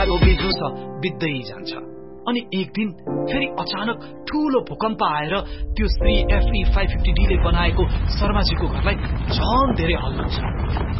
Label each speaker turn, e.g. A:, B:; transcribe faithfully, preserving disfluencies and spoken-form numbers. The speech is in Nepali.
A: बिग्नु छ बित्दै जान्छ अनि एक दिन फेरि अचानक ठूलो भूकम्प आएर त्यो श्री एफई पाँच सय पचास डी ले बनाएको शर्माजीको घरलाई झन धेरै हल्लाउँछ